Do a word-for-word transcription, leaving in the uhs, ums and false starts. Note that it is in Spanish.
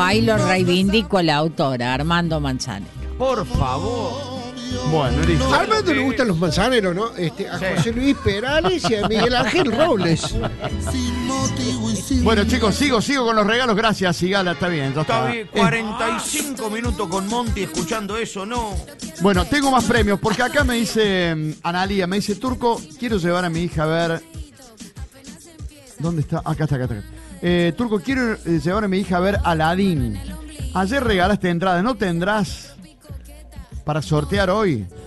ahí lo reivindico la autora, Armando Manzanero. Por favor. Bueno, listo. A Armando le gustan los manzaneros, ¿no? Este, a Sí. José Luis Perales y a Miguel Ángel Robles. Bueno, chicos, sigo, sigo con los regalos. Gracias, Sigala, está bien. Ya Está está. bien, cuarenta y cinco minutos con Monty escuchando eso, ¿no? Bueno, tengo más premios, porque acá me dice mm, Analía, me dice, Turco, quiero llevar a mi hija a ver... ¿Dónde está? Acá está, acá está. Acá. Eh, Turco, quiero eh, llevar a mi hija a ver Aladín. Ayer regalaste entrada, ¿no tendrás para sortear hoy?